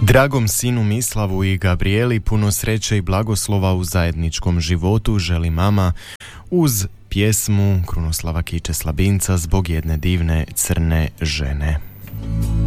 Dragom sinu Mislavu i Gabrijeli puno sreće i blagoslova u zajedničkom životu želi mama uz pjesmu Krunoslava Kiče Slabinca Zbog jedne divne crne žene.